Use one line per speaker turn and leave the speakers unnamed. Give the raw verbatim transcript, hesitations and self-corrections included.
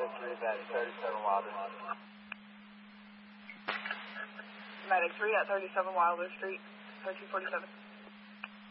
Medic three is at thirty-seven Wilder.
Medic three at thirty-seven Wilder Street, thirteen forty-seven.